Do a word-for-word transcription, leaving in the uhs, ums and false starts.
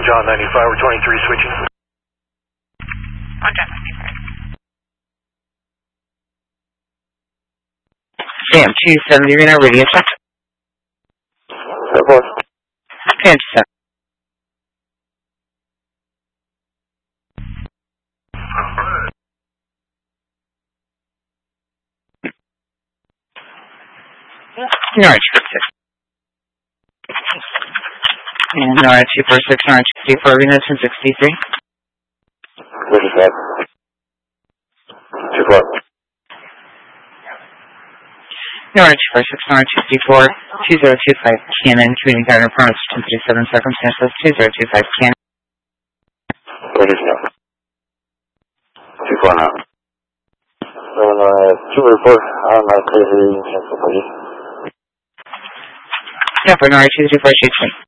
John ninety-five, we're twenty-three switching. On John ninety-five. Sam, two seventy, Reno, radio check. Airport. Fantastic. Norwich four six. And Norwich two four six, Norwich two four, Reno ten sixty-three. What is that? two four. Norwich four six, Norwich fifty-four, two zero two five, Cannon, Community Garden Permits, ten thirty-seven, circumstances, two zero two five, Cannon. What is that? two four now. Illinois, two report, automatically cancel, please. Yeah, for Norwich two two four, shoot